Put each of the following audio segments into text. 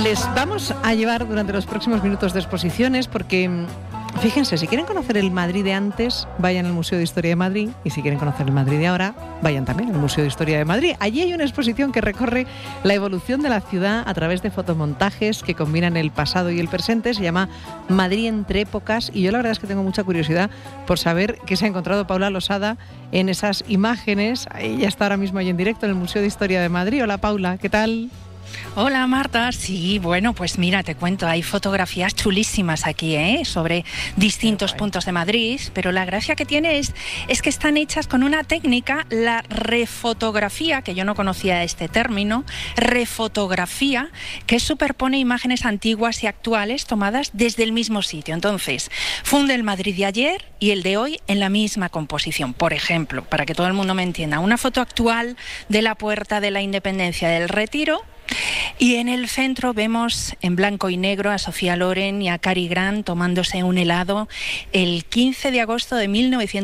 Les vamos a llevar durante los próximos minutos de exposiciones porque, fíjense, si quieren conocer el Madrid de antes, vayan al Museo de Historia de Madrid, y si quieren conocer el Madrid de ahora, vayan también al Museo de Historia de Madrid. Allí hay una exposición que recorre la evolución de la ciudad a través de fotomontajes que combinan el pasado y el presente. Se llama Madrid entre épocas, y yo la verdad es que tengo mucha curiosidad por saber qué se ha encontrado Paula Losada en esas imágenes. Ella está ahora mismo ahí en directo en el Museo de Historia de Madrid. Hola, Paula, ¿qué tal? Hola, Marta. Sí, bueno, pues mira, te cuento, hay fotografías chulísimas aquí, sobre distintos puntos de Madrid, pero la gracia que tiene es que están hechas con una técnica, la refotografía, que yo no conocía este término, refotografía, que superpone imágenes antiguas y actuales tomadas desde el mismo sitio. Entonces, funde el Madrid de ayer y el de hoy en la misma composición. Por ejemplo, para que todo el mundo me entienda, una foto actual de la Puerta de la Independencia del Retiro, y en el centro vemos en blanco y negro a Sofía Loren y a Cary Grant tomándose un helado el 15 de agosto de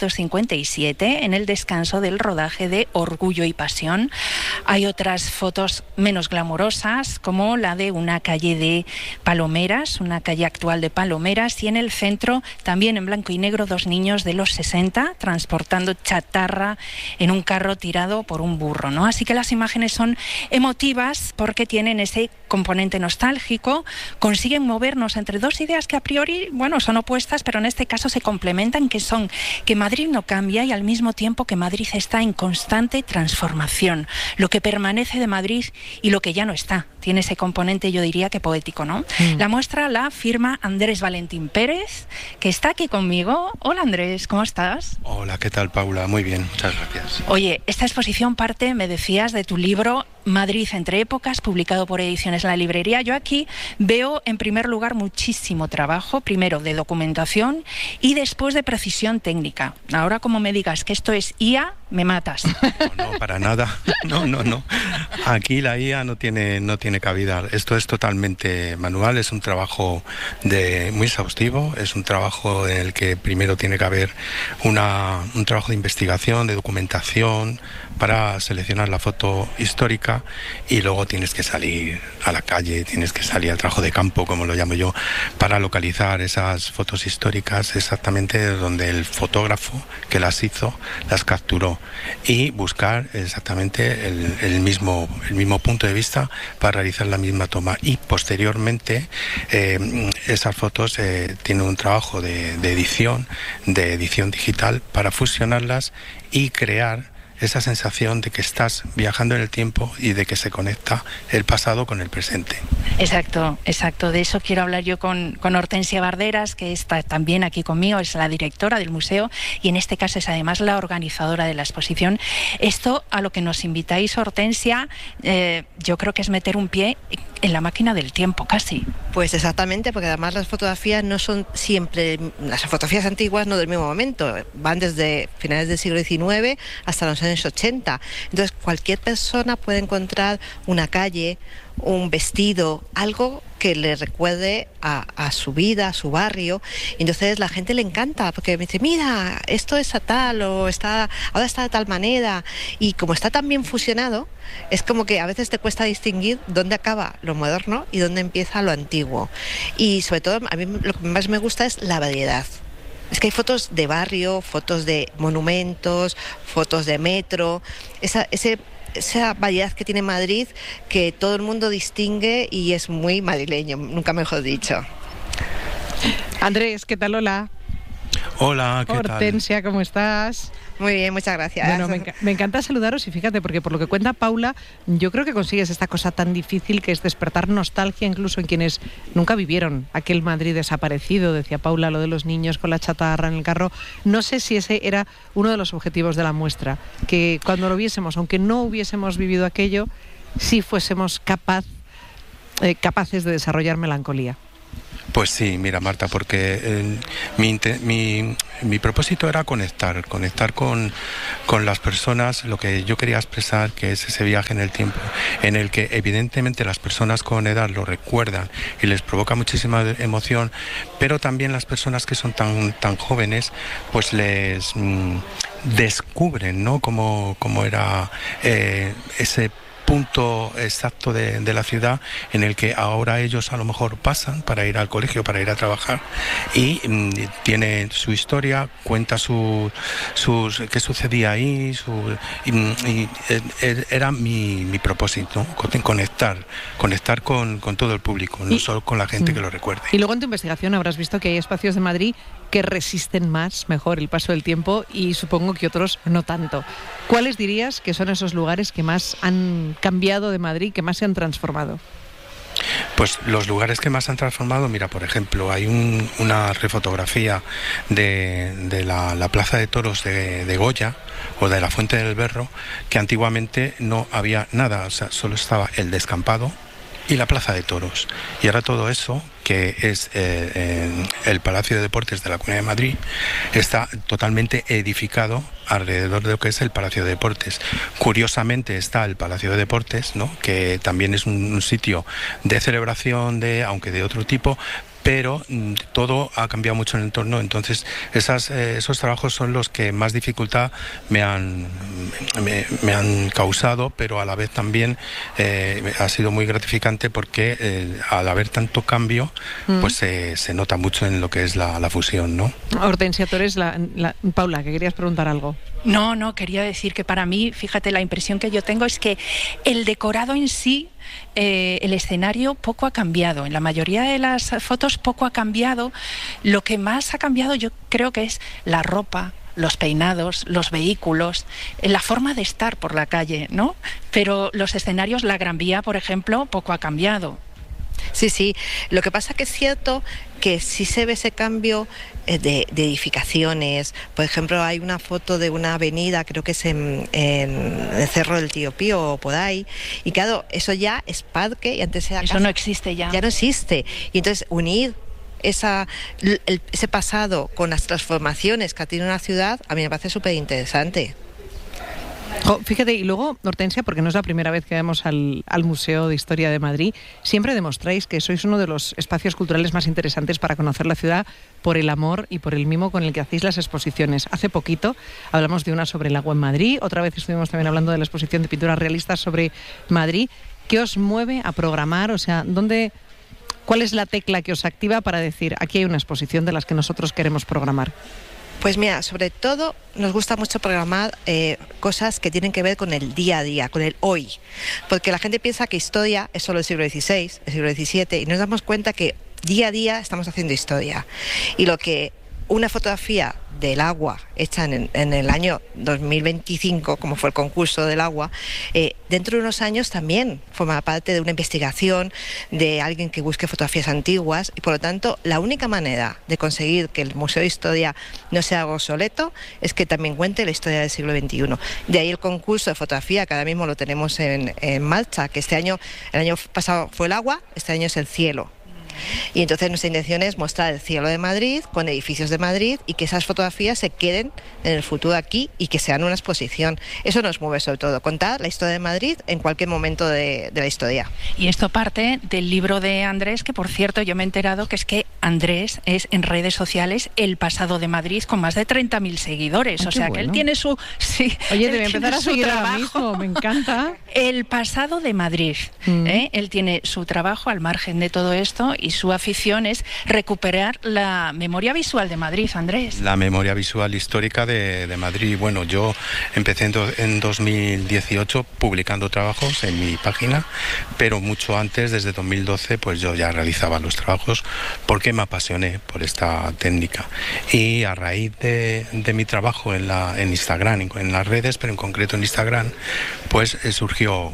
1957 en el descanso del rodaje de Orgullo y Pasión. Hay otras fotos menos glamurosas, como la de una calle de Palomeras, una calle actual de Palomeras, y en el centro, también en blanco y negro, dos niños de los 60 transportando chatarra en un carro tirado por un burro, ¿no? Así que las imágenes son emotivas porque tienen ese componente nostálgico, consiguen movernos entre dos ideas que a priori, bueno, son opuestas, pero en este caso se complementan, que son que Madrid no cambia y al mismo tiempo que Madrid está en constante transformación. Lo que permanece de Madrid y lo que ya no está. Tiene ese componente, yo diría que poético, ¿no? La muestra la firma Andrés Valentín Pérez, que está aquí conmigo. Hola, Andrés, ¿cómo estás? Hola, ¿qué tal, Paula? Muy bien, muchas gracias. Oye, esta exposición parte, me decías, de tu libro Madrid entre épocas, publicado por Ediciones La Librería. Yo aquí veo, en primer lugar, muchísimo trabajo, primero de documentación y después de precisión técnica. Ahora, como me digas que esto es IA, me matas. No, para nada. No. Aquí la IA no tiene cabida. Esto es totalmente manual, es un trabajo muy exhaustivo, es un trabajo en el que primero tiene que haber un trabajo de investigación, de documentación, para seleccionar la foto histórica, y luego tienes que salir a la calle, tienes que salir al trabajo de campo, como lo llamo yo, para localizar esas fotos históricas exactamente donde el fotógrafo que las hizo las capturó, y buscar exactamente el mismo punto de vista para realizar la misma toma. Y posteriormente esas fotos tienen un trabajo de edición digital para fusionarlas y crear esa sensación de que estás viajando en el tiempo y de que se conecta el pasado con el presente. Exacto. De eso quiero hablar yo con Hortensia Barderas, que está también aquí conmigo, es la directora del museo y en este caso es además la organizadora de la exposición. Esto a lo que nos invitáis, Hortensia, yo creo que es meter un pie en la máquina del tiempo, casi. Pues exactamente, porque además las fotografías no son siempre, las fotografías antiguas no del mismo momento, van desde finales del siglo XIX hasta los años 80. Entonces cualquier persona puede encontrar una calle, un vestido, algo que le recuerde a su vida, a su barrio. Y entonces la gente le encanta porque me dice, mira, esto es a tal, o ahora está de tal manera, y como está tan bien fusionado, es como que a veces te cuesta distinguir dónde acaba lo moderno y dónde empieza lo antiguo. Y sobre todo a mí lo que más me gusta es la variedad. Es que hay fotos de barrio, fotos de monumentos, fotos de metro, esa variedad que tiene Madrid, que todo el mundo distingue y es muy madrileño, nunca mejor dicho. Andrés, ¿qué tal? Hola. Hola, ¿qué tal? Hortensia, ¿cómo estás? Muy bien, muchas gracias. Bueno, me encanta saludaros y fíjate, porque por lo que cuenta Paula, yo creo que consigues esta cosa tan difícil que es despertar nostalgia incluso en quienes nunca vivieron aquel Madrid desaparecido. Decía Paula lo de los niños con la chatarra en el carro. No sé si ese era uno de los objetivos de la muestra, que cuando lo viésemos, aunque no hubiésemos vivido aquello, sí fuésemos capaces de desarrollar melancolía. Pues sí, mira, Marta, porque mi propósito era conectar con las personas, lo que yo quería expresar, que es ese viaje en el tiempo, en el que evidentemente las personas con edad lo recuerdan y les provoca muchísima emoción, pero también las personas que son tan jóvenes, pues les descubren, ¿no?, cómo era ese punto exacto de la ciudad en el que ahora ellos a lo mejor pasan para ir al colegio, para ir a trabajar, y tiene su historia, cuenta qué sucedía ahí, era mi propósito, ¿no? Conectar con todo el público, no solo con la gente que lo recuerde. Y luego en tu investigación habrás visto que hay espacios de Madrid que resisten mejor el paso del tiempo y supongo que otros no tanto. ¿Cuáles dirías que son esos lugares que más han cambiado de Madrid, que más se han transformado? Pues los lugares que más han transformado, mira, por ejemplo, hay una refotografía de la Plaza de Toros de Goya, o de la Fuente del Berro, que antiguamente no había nada, o sea, solo estaba el descampado y la Plaza de Toros. Y ahora todo eso, que es el Palacio de Deportes de la Comunidad de Madrid, está totalmente edificado alrededor de lo que es el Palacio de Deportes. Curiosamente está el Palacio de Deportes, ¿no?, que también es un sitio de celebración, aunque de otro tipo, pero todo ha cambiado mucho en el entorno. Entonces esos trabajos son los que más dificultad me han causado, pero a la vez también ha sido muy gratificante porque al haber tanto cambio, pues se nota mucho en lo que es la fusión, ¿no? Hortensia, tú eres Paula, que querías preguntar algo. No, quería decir que para mí, fíjate, la impresión que yo tengo es que el decorado en sí, el escenario poco ha cambiado. En la mayoría de las fotos poco ha cambiado. Lo que más ha cambiado yo creo que es la ropa, los peinados, los vehículos, la forma de estar por la calle, ¿no? Pero los escenarios, la Gran Vía, por ejemplo, poco ha cambiado. Sí. Lo que pasa que es cierto que sí se ve ese cambio de edificaciones. Por ejemplo, hay una foto de una avenida, creo que es en el Cerro del Tío Pío o por ahí, y claro, eso ya es parque y antes era eso casa. No existe ya. Ya no existe. Y entonces unir ese pasado con las transformaciones que ha tenido una ciudad, a mí me parece súper interesante. Fíjate, y luego, Hortensia, porque no es la primera vez que vamos al Museo de Historia de Madrid, siempre demostráis que sois uno de los espacios culturales más interesantes para conocer la ciudad por el amor y por el mimo con el que hacéis las exposiciones. Hace poquito hablamos de una sobre el agua en Madrid, otra vez estuvimos también hablando de la exposición de pinturas realistas sobre Madrid. ¿Qué os mueve a programar? O sea, ¿cuál es la tecla que os activa para decir, aquí hay una exposición de las que nosotros queremos programar? Pues mira, sobre todo nos gusta mucho programar cosas que tienen que ver con el día a día, con el hoy. Porque la gente piensa que historia es solo el siglo XVI, el siglo XVII, y nos damos cuenta que día a día estamos haciendo historia. Y lo que una fotografía del agua hecha en el año 2025, como fue el concurso del agua, dentro de unos años también forma parte de una investigación de alguien que busque fotografías antiguas, y por lo tanto la única manera de conseguir que el Museo de Historia no sea algo obsoleto es que también cuente la historia del siglo XXI. De ahí el concurso de fotografía, que ahora mismo lo tenemos en marcha, que el año pasado fue el agua, este año es el cielo. Y entonces nuestra intención es mostrar el cielo de Madrid con edificios de Madrid y que esas fotografías se queden en el futuro aquí y que sean una exposición. Eso nos mueve sobre todo, contar la historia de Madrid en cualquier momento de la historia. Y esto parte del libro de Andrés, que por cierto yo me he enterado que es que Andrés es en redes sociales el pasado de Madrid con más de 30.000 seguidores. O sea que él tiene su... Sí, oye, te voy a empezar a seguir ahora mismo, me encanta. El pasado de Madrid. Él tiene su trabajo al margen de todo esto y su afición es recuperar la memoria visual de Madrid, Andrés. La memoria visual histórica de Madrid. Bueno, yo empecé en 2018 publicando trabajos en mi página, pero mucho antes, desde 2012, pues yo ya realizaba los trabajos porque me apasioné por esta técnica. Y a raíz de mi trabajo en Instagram, en las redes, pero en concreto en Instagram, pues surgió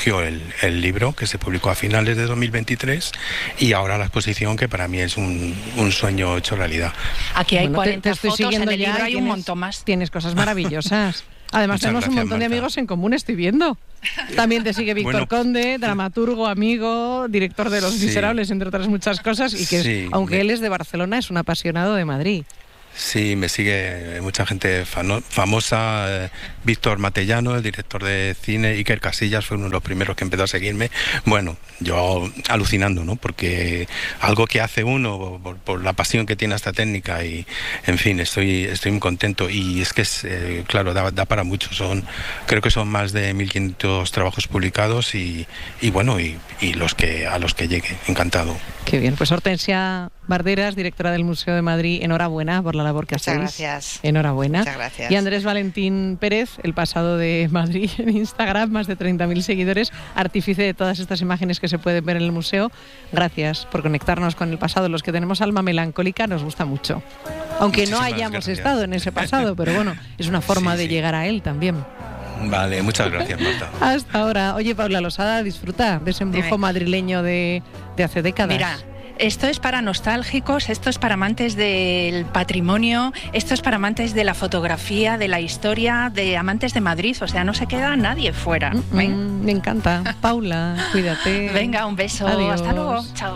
el libro que se publicó a finales de 2023 y ahora la exposición, que para mí es un sueño hecho realidad. Aquí hay 40 te estoy fotos, siguiendo en el ya, libro hay un montón más. Tienes cosas maravillosas. Además tenemos un montón de amigos en común, estoy viendo. También te sigue Víctor Conde, dramaturgo, amigo, director de Los Miserables, entre otras muchas cosas, y que aunque él es de Barcelona, es un apasionado de Madrid. Sí, me sigue mucha gente famosa. Víctor Matellano, el director de cine, Iker Casillas fue uno de los primeros que empezó a seguirme. Bueno, yo alucinando, ¿no? Porque algo que hace uno por la pasión que tiene a esta técnica y, en fin, estoy muy contento. Y es que claro, da para mucho. Creo que son más de 1.500 trabajos publicados y bueno, y a los que llegue. Encantado. Qué bien. Pues Hortensia Barderas, directora del Museo de Madrid, enhorabuena por la labor que hacéis. Muchas gracias. Enhorabuena. Muchas gracias. Y Andrés Valentín Pérez, el pasado de Madrid en Instagram, más de 30.000 seguidores, artífice de todas estas imágenes que se pueden ver en el museo. Gracias por conectarnos con el pasado. Los que tenemos alma melancólica nos gusta mucho. Aunque no hayamos estado en ese pasado, pero bueno, es una forma de llegar a él también. Vale, muchas gracias, Marta. Hasta ahora. Oye, Paula Losada, disfruta de ese embrujo madrileño de hace décadas. Mira, esto es para nostálgicos, esto es para amantes del patrimonio, esto es para amantes de la fotografía, de la historia, de amantes de Madrid. O sea, no se queda nadie fuera. Me encanta. Paula, cuídate. Venga, un beso. Adiós. Hasta luego. Chao.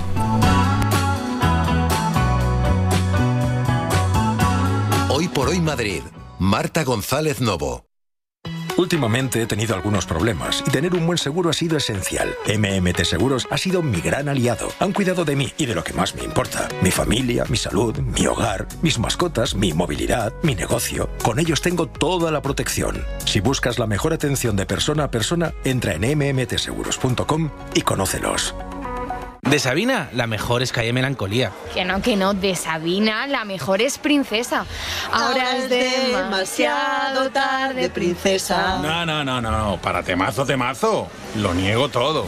Hoy por hoy Madrid. Marta González Novo. Últimamente he tenido algunos problemas y tener un buen seguro ha sido esencial. MMT Seguros ha sido mi gran aliado. Han cuidado de mí y de lo que más me importa. Mi familia, mi salud, mi hogar, mis mascotas, mi movilidad, mi negocio. Con ellos tengo toda la protección. Si buscas la mejor atención de persona a persona, entra en mmtseguros.com y conócelos. De Sabina, la mejor es Calle Melancolía. Que no, de Sabina, la mejor es Princesa. Ahora es demasiado tarde, princesa. No, para temazo. Lo niego todo.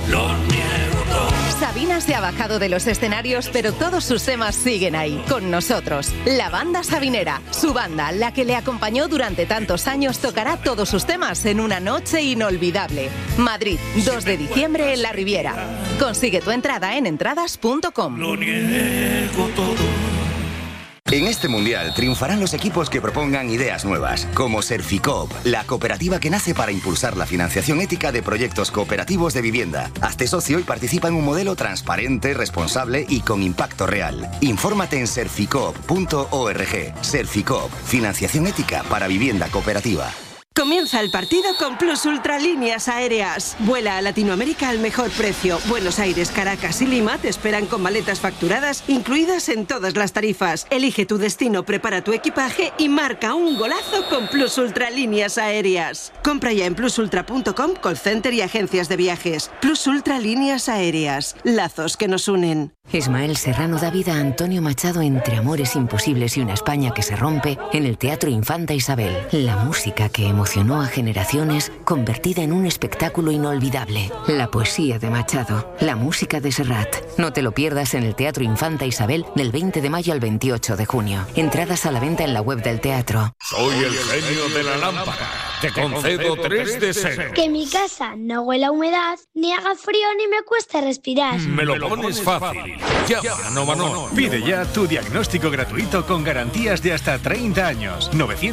Sabina se ha bajado de los escenarios, pero todos sus temas siguen ahí, con nosotros. La banda sabinera, su banda, la que le acompañó durante tantos años, tocará todos sus temas en una noche inolvidable. Madrid, 2 de diciembre en La Riviera. Consigue tu entrada en entradas.com. Lo niego todo. En este mundial triunfarán los equipos que propongan ideas nuevas, como Serficoop, la cooperativa que nace para impulsar la financiación ética de proyectos cooperativos de vivienda. Hazte socio y participa en un modelo transparente, responsable y con impacto real. Infórmate en serficoop.org. Serficoop, financiación ética para vivienda cooperativa. Comienza el partido con Plus Ultra Líneas Aéreas. Vuela a Latinoamérica al mejor precio. Buenos Aires, Caracas y Lima te esperan con maletas facturadas incluidas en todas las tarifas. Elige tu destino, prepara tu equipaje y marca un golazo con Plus Ultra Líneas Aéreas. Compra ya en plusultra.com, call center y agencias de viajes. Plus Ultra Líneas Aéreas. Lazos que nos unen. Ismael Serrano da vida a Antonio Machado entre amores imposibles y una España que se rompe en el Teatro Infanta Isabel. La música que emocionó a generaciones, convertida en un espectáculo inolvidable. La poesía de Machado, la música de Serrat. No te lo pierdas en el Teatro Infanta Isabel del 20 de mayo al 28 de junio. Entradas a la venta en la web del teatro. Soy el genio de la lámpara. Te concedo 3 deseos. Que mi casa no huela a humedad, ni haga frío ni me cueste respirar. Me lo pones fácil. Llama a Novanor. Pide ya tu diagnóstico gratuito con garantías de hasta 30 años.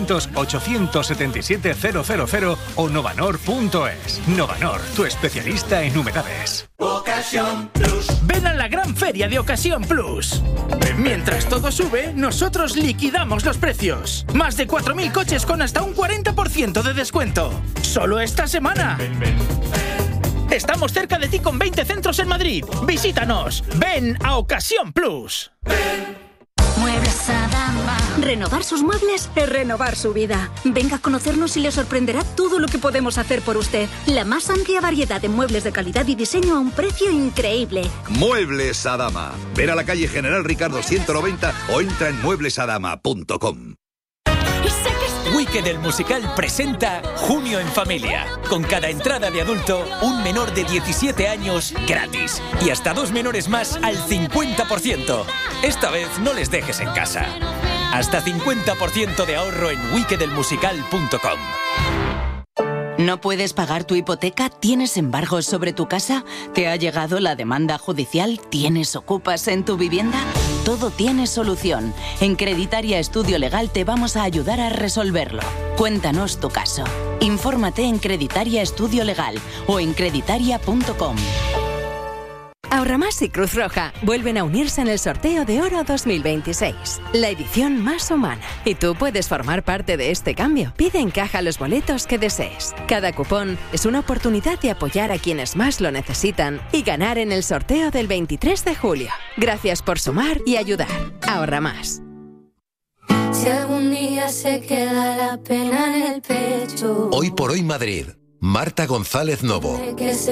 900-877-000 o novanor.es. Novanor, tu especialista en humedades. Ocasión Plus. Ven a la gran feria de Ocasión Plus. Mientras todo sube, nosotros liquidamos los precios. Más de 4.000 coches con hasta un 40% de descuento. Solo esta semana. Estamos cerca de ti con 20 centros en Madrid. Visítanos. Ven a Ocasión Plus. Muebles Adama. Renovar sus muebles es renovar su vida. Venga a conocernos y le sorprenderá todo lo que podemos hacer por usted. La más amplia variedad de muebles de calidad y diseño a un precio increíble. Muebles Adama. Ven a la calle General Ricardo 190 o entra en mueblesadama.com. Wicked el musical presenta Junio en Familia. Con cada entrada de adulto, un menor de 17 años gratis. Y hasta 2 menores más al 50%. Esta vez no les dejes en casa. Hasta 50% de ahorro en wickedelmusical.com. ¿No puedes pagar tu hipoteca? ¿Tienes embargos sobre tu casa? ¿Te ha llegado la demanda judicial? ¿Tienes ocupas en tu vivienda? Todo tiene solución. En Creditaria Estudio Legal te vamos a ayudar a resolverlo. Cuéntanos tu caso. Infórmate en Creditaria Estudio Legal o en creditaria.com. Ahorramás y Cruz Roja vuelven a unirse en el sorteo de Oro 2026, la edición más humana. Y tú puedes formar parte de este cambio. Pide en caja los boletos que desees. Cada cupón es una oportunidad de apoyar a quienes más lo necesitan y ganar en el sorteo del 23 de julio. Gracias por sumar y ayudar. Ahorra más. Si algún día se queda la pena en el pecho. Hoy por hoy Madrid. Marta González Novo.